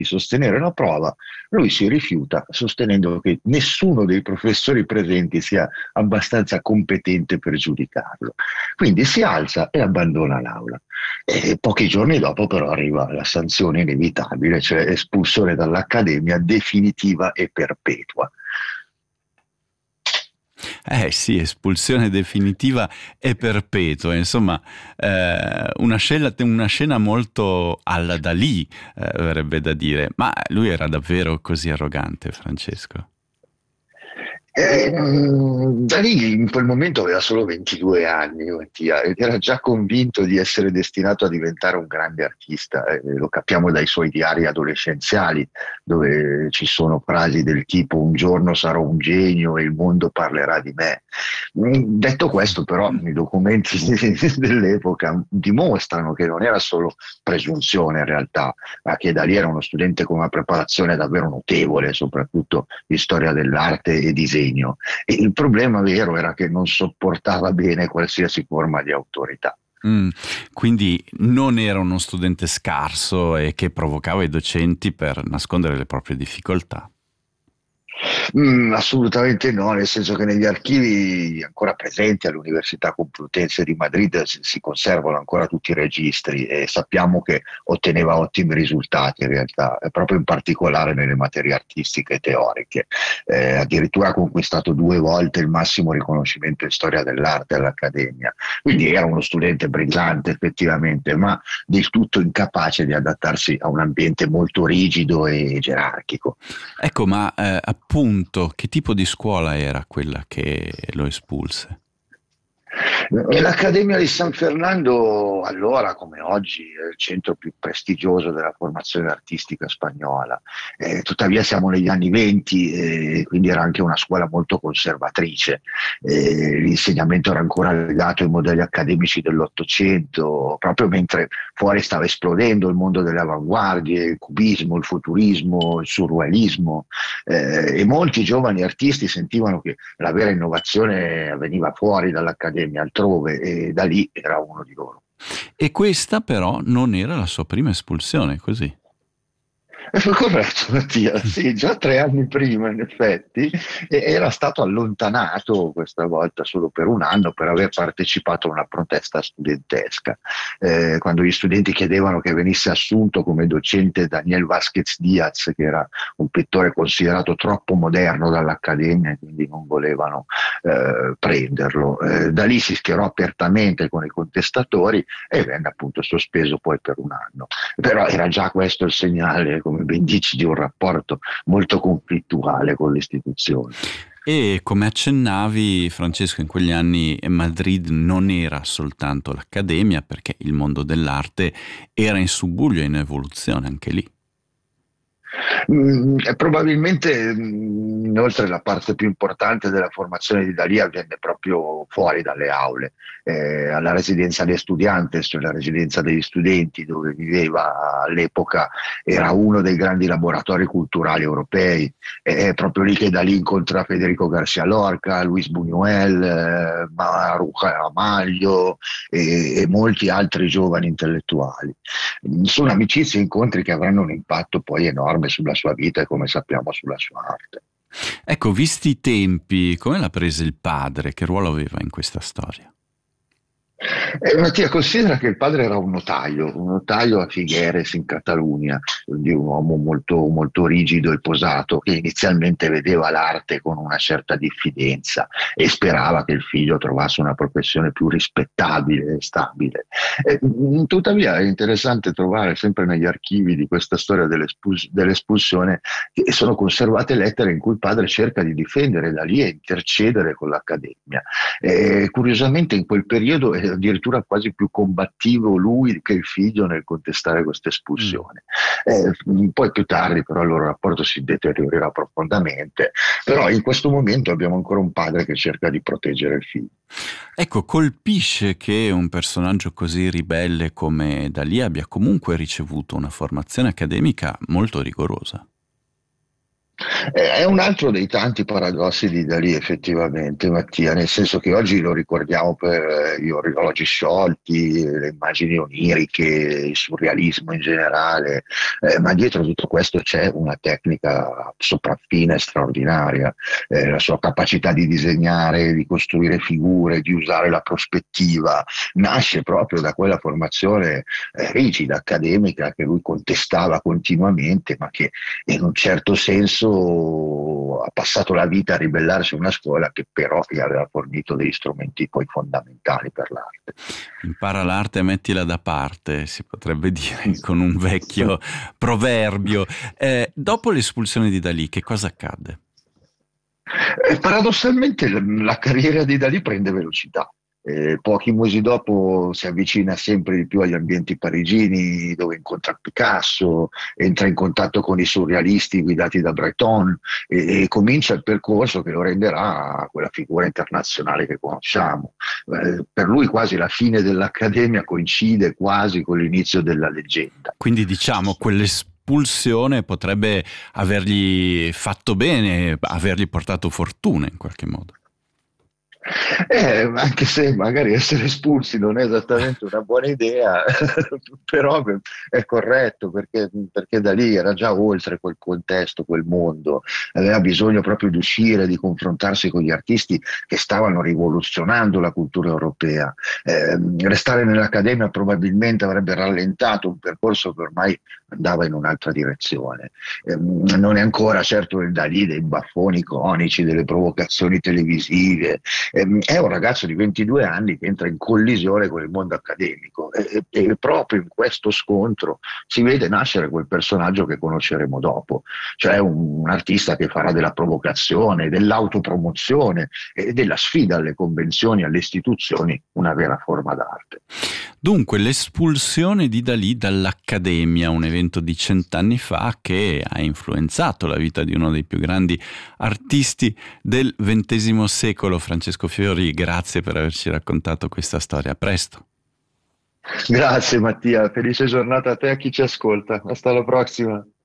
di sostenere la prova, lui si rifiuta sostenendo che nessuno dei professori presenti sia abbastanza competente per giudicarlo. Quindi si alza e abbandona l'aula. E pochi giorni dopo però arriva la sanzione inevitabile, cioè espulsione dall'Accademia definitiva e perpetua. Eh sì, espulsione definitiva e perpetua, insomma, una scena molto alla Dalì, verrebbe da dire. Ma lui era davvero così arrogante, Francesco? Da lì in quel momento aveva solo 22 anni, Mattia, ed era già convinto di essere destinato a diventare un grande artista. Lo capiamo dai suoi diari adolescenziali, dove ci sono frasi del tipo un giorno sarò un genio e il mondo parlerà di me. Detto questo, però, i documenti dell'epoca dimostrano che non era solo presunzione in realtà, ma che da lì era uno studente con una preparazione davvero notevole, soprattutto in storia dell'arte e disegno. E il problema vero era che non sopportava bene qualsiasi forma di autorità. Mm, quindi non era uno studente scarso e che provocava i docenti per nascondere le proprie difficoltà. Assolutamente no, nel senso che negli archivi ancora presenti all'Università Complutense di Madrid si conservano ancora tutti i registri e sappiamo che otteneva ottimi risultati in realtà, proprio in particolare nelle materie artistiche e teoriche. Addirittura ha conquistato 2 volte il massimo riconoscimento in storia dell'arte all'Accademia. Quindi era uno studente brillante effettivamente, ma del tutto incapace di adattarsi a un ambiente molto rigido e gerarchico. Ecco, ma appunto, che tipo di scuola era quella che lo espulse? L'Accademia di San Fernando, allora come oggi, è il centro più prestigioso della formazione artistica spagnola. Tuttavia siamo negli anni '20, quindi era anche una scuola molto conservatrice. L'insegnamento era ancora legato ai modelli accademici dell'Ottocento, proprio mentre fuori stava esplodendo il mondo delle avanguardie, il cubismo, il futurismo, il surrealismo, e molti giovani artisti sentivano che la vera innovazione avveniva fuori dall'Accademia, altrove, e da lì era uno di loro. E questa però non era la sua prima espulsione, così. Corretto, Mattia, sì, già 3 anni prima in effetti era stato allontanato questa volta solo per un anno per aver partecipato a una protesta studentesca. Quando gli studenti chiedevano che venisse assunto come docente Daniel Vázquez Díaz, che era un pittore considerato troppo moderno dall'Accademia e quindi non volevano prenderlo. Da lì si schierò apertamente con i contestatori e venne appunto sospeso poi per un anno. Però era già questo il segnale, come ben dici, di un rapporto molto conflittuale con l'istituzione. E come accennavi, Francesco, in quegli anni Madrid non era soltanto l'Accademia, perché il mondo dell'arte era in subbuglio e in evoluzione anche lì. Probabilmente inoltre la parte più importante della formazione di Dalì avviene proprio fuori dalle aule, alla residenza de estudiantes, cioè la residenza degli studenti dove viveva all'epoca, era uno dei grandi laboratori culturali europei. È proprio lì che Dalì incontra Federico García Lorca, Luis Buñuel, Maruja Ramalho e molti altri giovani intellettuali. Sono amicizie e incontri che avranno un impatto poi enorme sulla sua vita e, come sappiamo, sulla sua arte. Ecco, visti i tempi, come l'ha presa il padre? Che ruolo aveva in questa storia? Mattia, considera che il padre era un notaio a Figueres in Catalunya, quindi un uomo molto, molto rigido e posato, che inizialmente vedeva l'arte con una certa diffidenza e sperava che il figlio trovasse una professione più rispettabile e stabile. Tuttavia è interessante trovare sempre negli archivi di questa storia dell'espulsione che sono conservate lettere in cui il padre cerca di difendere Dalì e intercedere con l'Accademia. Curiosamente in quel periodo è addirittura quasi più combattivo lui che il figlio nel contestare questa espulsione. Poi più tardi però il loro rapporto si deteriorerà profondamente, però in questo momento abbiamo ancora un padre che cerca di proteggere il figlio. Ecco, colpisce che un personaggio così ribelle come Dalì abbia comunque ricevuto una formazione accademica molto rigorosa. È un altro dei tanti paradossi di Dalì, effettivamente, Mattia, nel senso che oggi lo ricordiamo per gli orologi sciolti, le immagini oniriche, il surrealismo in generale, ma dietro tutto questo c'è una tecnica sopraffina e straordinaria. La sua capacità di disegnare, di costruire figure, di usare la prospettiva, nasce proprio da quella formazione rigida, accademica, che lui contestava continuamente, ma che in un certo senso ha passato la vita a ribellarsi a una scuola che però gli aveva fornito degli strumenti poi fondamentali per l'arte. Impara l'arte e mettila da parte, si potrebbe dire con un vecchio proverbio. Dopo l'espulsione di Dalì, che cosa accadde? Paradossalmente la carriera di Dalì prende velocità. Pochi mesi dopo si avvicina sempre di più agli ambienti parigini dove incontra Picasso, entra in contatto con i surrealisti guidati da Breton e comincia il percorso che lo renderà quella figura internazionale che conosciamo. Per lui quasi la fine dell'Accademia coincide quasi con l'inizio della leggenda. Quindi diciamo quell'espulsione potrebbe avergli fatto bene, avergli portato fortuna in qualche modo. Anche se magari essere espulsi non è esattamente una buona idea, però è corretto perché da lì era già oltre quel contesto, quel mondo, aveva bisogno proprio di uscire, di confrontarsi con gli artisti che stavano rivoluzionando la cultura europea. Restare nell'Accademia probabilmente avrebbe rallentato un percorso che ormai andava in un'altra direzione. Non è ancora certo il Dalì dei baffoni iconici, delle provocazioni televisive. È un ragazzo di 22 anni che entra in collisione con il mondo accademico e proprio in questo scontro si vede nascere quel personaggio che conosceremo dopo, cioè un artista che farà della provocazione, dell'autopromozione e della sfida alle convenzioni, alle istituzioni, una vera forma d'arte. Dunque, l'espulsione di Dalì dall'Accademia, un evento di 100 anni fa che ha influenzato la vita di uno dei più grandi artisti del XX secolo. Francesco Fiori, grazie per averci raccontato questa storia. A presto. Grazie Mattia, felice giornata a te e a chi ci ascolta. Hasta la prossima.